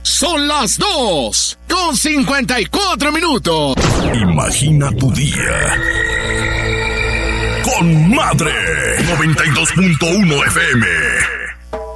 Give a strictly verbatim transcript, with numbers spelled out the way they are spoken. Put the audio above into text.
Son las dos con cincuenta y cuatro minutos. Imagina tu día con Madre noventa y dos punto uno F M.